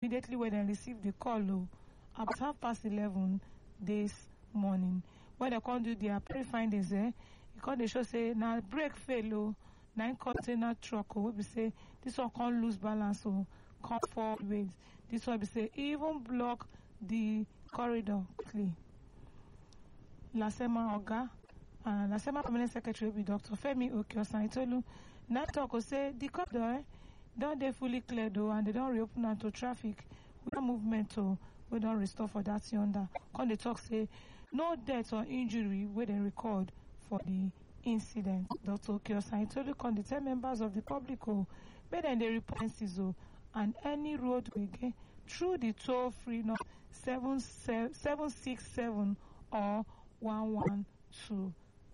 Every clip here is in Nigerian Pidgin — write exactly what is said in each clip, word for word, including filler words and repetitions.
immediately when dem receive the call o about half past eleven this morning. When dem come do their pre-findings, eh, e come dey show say na brake fail o, na im container truck o wey be say this one come lose balance o, come fall ways. This one be say e even block the corridor quickly. Lasema Oga and Lasema permanent secretary be Doctor Femi Okiosan-Itolu na talk o say the corridor eh, don dey fully cleared o and they don reopen am to traffic with movement o wey don restore for that yonder. Come dey talk say no death or injury wey dem record for the incident. Doctor Okiosan-Itolu come dey tell members of the public o make dem dey report incidents o and any road gbege through the toll free number seven seven six seven or one one two.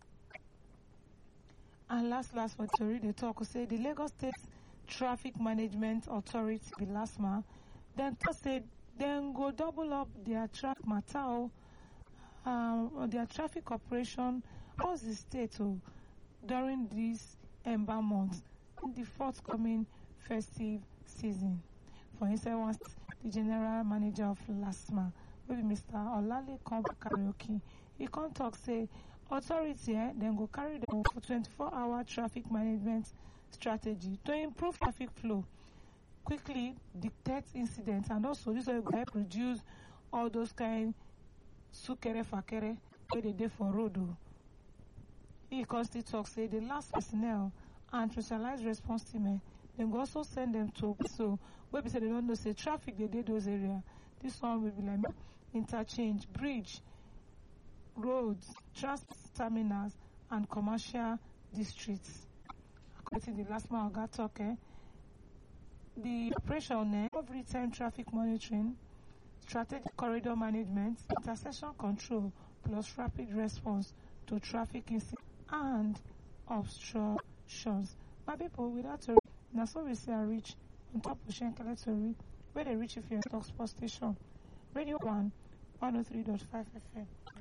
And last last for tori dey talk say the Lagos State Traffic Management Authority be LASTMA dem talk say dem go double up their traffic matter o um, their traffic operation across the state o during this ember month in the forthcoming festive season. For inside one the general manager of LASTMA wey be Mister Olalekan Bakare, he come talk say authority eh, dem go carry dem for twenty-four hour traffic management strategy to improve traffic flow, quickly detect incidents, and also this will help reduce all those kind sukere fakere wey dey dey for road o. He come still talk say the last personnel and specialized response team eh, dem go also send them to so wey be say they don't know say traffic dey dey those areas. This one will be like interchange, bridge, roads, transport terminals, and commercial districts. According to the LASTMA Oga talk, eh, the operation eh, of real-time traffic monitoring, strategic corridor management, intersection control, plus rapid response to traffic incidents and obstructions. My people, without a na so we say I reach on top of Shenkele Tori, where they reach if you're a talk sports station. Radio one, one oh three point five F M.